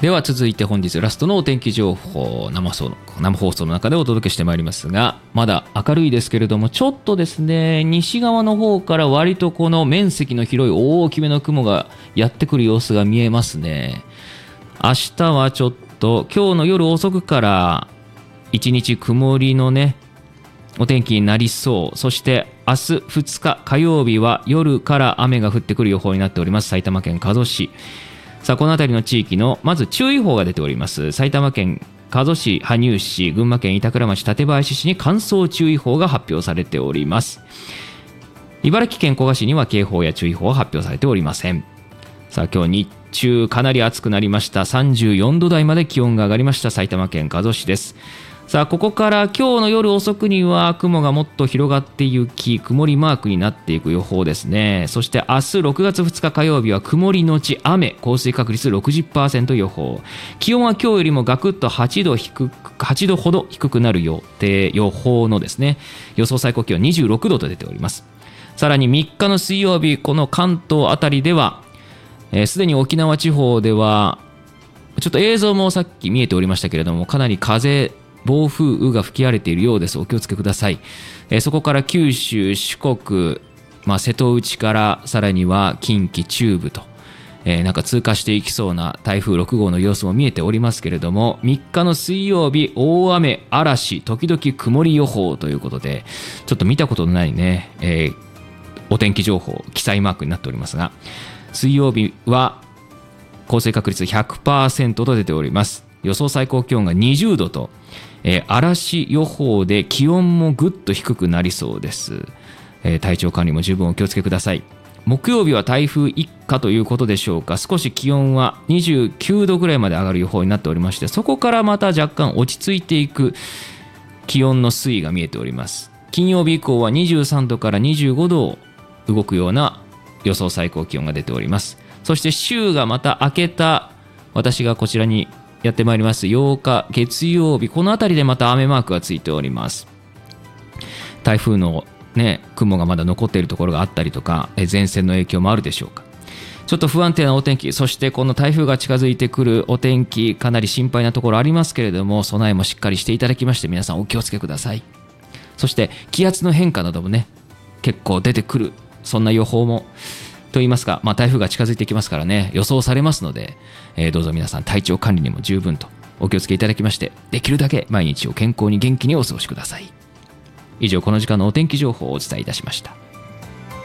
では続いて本日ラストのお天気情報、生放送の中でお届けしてまいりますが、まだ明るいですけれども、ちょっとですね、西側の方から割とこの面積の広い大きめの雲がやってくる様子が見えますね。明日はちょっと今日の夜遅くから一日曇りのねお天気になりそう。そして明日2日火曜日は夜から雨が降ってくる予報になっております。埼玉県加須市。さあこの辺りの地域のまず注意報が出ております。埼玉県加須市、羽生市、群馬県板倉町、館林市に乾燥注意報が発表されております。茨城県古河市には警報や注意報は発表されておりません。さあ今日日中かなり暑くなりました。34度台まで気温が上がりました埼玉県加須市です。さあここから今日の夜遅くには雲がもっと広がっていき、曇りマークになっていく予報ですね。そして明日6月2日火曜日は曇りのち雨、降水確率 60% 予報。気温は今日よりもガクッと8度ほど低くなる予報のですね、予想最高気温26度と出ております。さらに3日の水曜日、この関東あたりではすでに沖縄地方ではちょっと映像もさっき見えておりましたけれども、かなり暴風雨が吹き荒れているようです。お気をつけください。そこから九州、四国、瀬戸内からさらには近畿中部と、なんか通過していきそうな台風6号の様子も見えておりますけれども、3日の水曜日大雨、嵐、時々曇り予報ということで、ちょっと見たことのないね、お天気情報記載マークになっておりますが、水曜日は降水確率 100% と出ております。予想最高気温が20度と、嵐予報で気温もぐっと低くなりそうです。体調管理も十分お気をつけください。木曜日は台風一過ということでしょうか。少し気温は29度ぐらいまで上がる予報になっておりまして、そこからまた若干落ち着いていく気温の推移が見えております。金曜日以降は23度から25度を動くような予想最高気温が出ております。そして週がまた明けた私がこちらにやってまいります8日月曜日、この辺りでまた雨マークがついております。台風のね雲がまだ残っているところがあったりとか、前線の影響もあるでしょうか。ちょっと不安定なお天気、そしてこの台風が近づいてくるお天気、かなり心配なところありますけれども、備えもしっかりしていただきまして、皆さんお気をつけください。そして気圧の変化などもね結構出てくる、そんな予報もと言いますか、台風が近づいてきますからね、予想されますので、どうぞ皆さん体調管理にも十分とお気をつけいただきまして、できるだけ毎日を健康に元気にお過ごしください。以上、この時間のお天気情報をお伝えいたしました。